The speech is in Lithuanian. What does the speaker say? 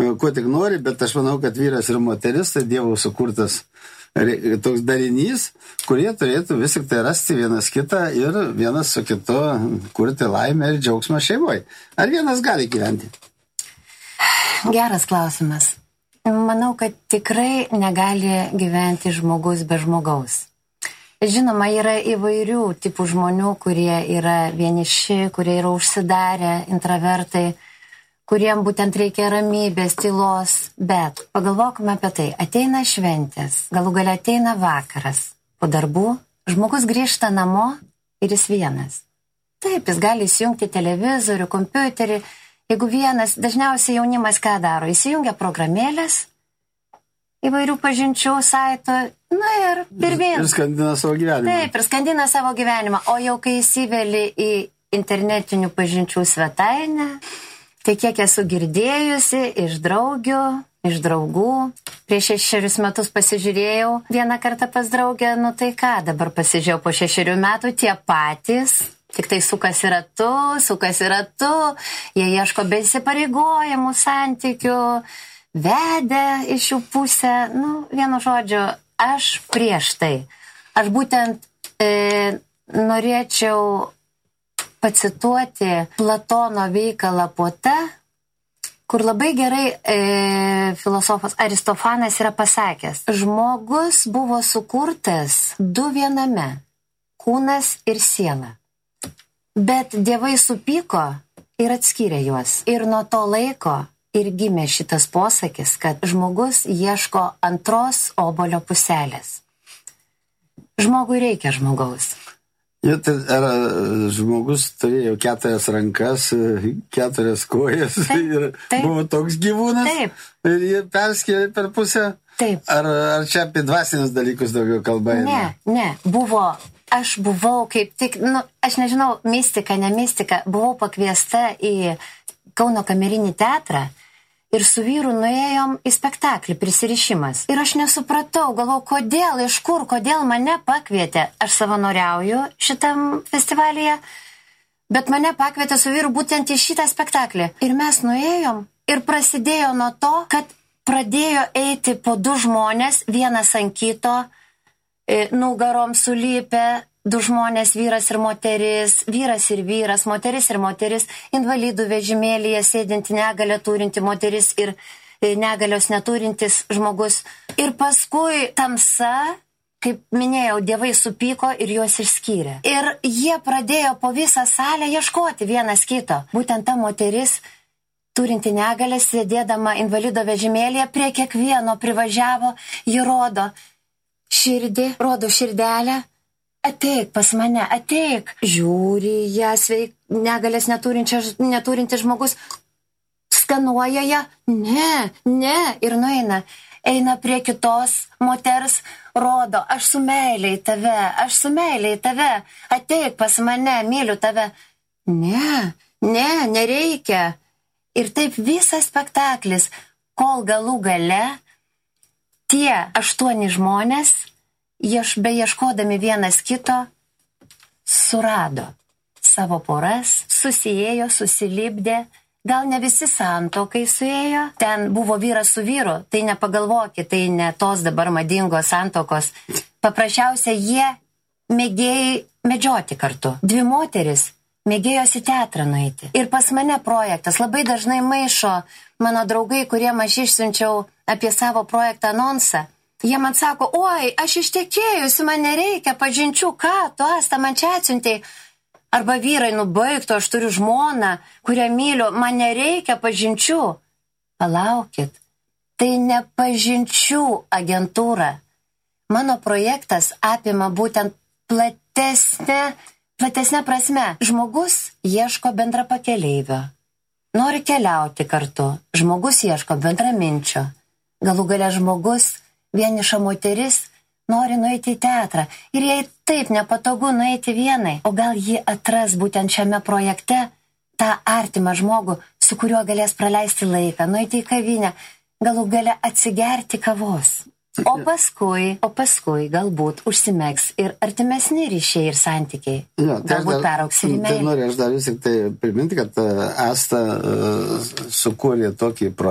ko tik nori, bet aš manau, kad vyras ir moteris, tai Dievo sukurtas toks darinys, kurie turėtų vis tik tai rasti vienas kitą ir vienas su kitu kurti laimę ir džiaugsmą šeimoje. Ar vienas gali gyventi? Geras klausimas. Manau, kad tikrai negali gyventi žmogus be žmogaus. Žinoma, yra įvairių tipų žmonių, kurie yra vieniši, kurie yra užsidarę, intravertai, kuriem būtent reikia ramybės, tylos, bet pagalvokime apie tai, ateina šventės, galų gale ateina vakaras, po darbų, žmogus grįžta namo ir jis vienas. Taip, jis gali įsijungti televizorių, kompiuterį, jeigu vienas, dažniausiai jaunimas ką daro, įsijungia programėlės, įvairių pažinčių, saito, ir pirmyn. Ir skandina savo gyvenimą. Taip, ir skandina savo gyvenimą, o jau kai įsiveli į internetinių pažinčių svetainę, tai kiek esu girdėjusi iš draugių, iš draugų. Prieš 6 metus pasižiūrėjau vieną kartą pas draugę, tai ką, dabar pasižiūrėjau po 6 metų tie patys, tik tai sukasi ratu, jie ieško be įsipareigojimų santykių, vedė iš jų pusę, vienu žodžiu, aš prieš tai. Aš būtent norėčiau pacituoti Platono veikalą Puota, kur labai gerai filosofas Aristofanas yra pasakęs, žmogus buvo sukurtas 2 viename, kūnas ir siela. Bet dievai supyko ir atskyrė juos. Ir nuo to laiko ir gimė šitas posakis, kad žmogus ieško antros obuolio puselės. Žmogui reikia žmogaus. Ar žmogus turėjo 4 rankas, 4 kojas ir buvo toks gyvūnas? Taip. Ir jie perskėlė per pusę? Taip. Ar čia apie dvasinius dalykus daugiau kalba eina? Ne. Aš buvau kaip tik, aš nežinau, mistika, ne mistika, buvau pakviesta į Kauno kamerinį teatrą ir su vyru nuėjom į spektaklį Prisirišimas. Ir aš nesupratau, galvau, kodėl mane pakvietė. Aš savanoriauju šitam festivalyje, bet mane pakvietė su vyru būtent į šitą spektaklį. Ir mes nuėjom ir prasidėjo nuo to, kad pradėjo eiti po 2 žmonės, vienas ant kito, nugarom sulypę, 2 žmonės, vyras ir vyras, moteris ir moteris, invalidų vežimėlyje sėdinti, negalią turinti moteris ir negalios neturintis žmogus. Ir paskui tamsa, kaip minėjau, dievai supyko ir juos išskyrė. Ir jie pradėjo po visą salę ieškoti vienas kito. Būtent ta moteris, turinti negalę, sėdėdama invalido vežimėlyje, prie kiekvieno privažiavo, ji rodo širdelę. Ateik pas mane, ateik. Žiūri ją negalės neturintis žmogus, skanuoja ją, ne, ir nueina. Eina prie kitos moters, rodo, aš su meilė į tave, ateik pas mane, myliu tave. Ne, nereikia. Ir taip visas spektaklis, kol galų gale tie 8 žmonės, beieškodami vienas kito, surado savo poras, susiėjo, susilipdė, gal ne visi santuokai suėjo, ten buvo vyras su vyru, tai nepagalvokit, tai ne tos dabar madingos santuokos, paprasčiausiai jie mėgėjai medžioti kartu. 2 moteris mėgėjos į teatrą nueiti. Ir pas mane projektas labai dažnai maišo mano draugai, kuriem aš išsiunčiau apie savo projektą anonsą. Jie man sako, oi, aš ištekėjusi, man nereikia pažinčių, ką tu, Asta, man čia atsiuntei. Arba vyrai, baigtų, aš turiu žmoną, kurią myliu, man nereikia pažinčių. Palaukit, tai ne pažinčių agentūra. Mano projektas apima būtent platesnė prasme. Žmogus ieško bendrapakeleivio. Nori keliauti kartu. Žmogus ieško bendraminčio. Galų gale žmogus, vieniša moteris, nori nueiti į teatrą. Ir jai taip nepatogu nueiti vienai. O gal ji atras būtent šiame projekte tą artimą žmogų, su kuriuo galės praleisti laiką, nueiti į kavinę, galų gale atsigerti kavos. O paskui galbūt užsimegs ir artimesni ryšiai ir santykiai. Galbūt perauks ir į meilę. Aš dar vis tik tai priminti, kad Asta sukūrė tokį projektą.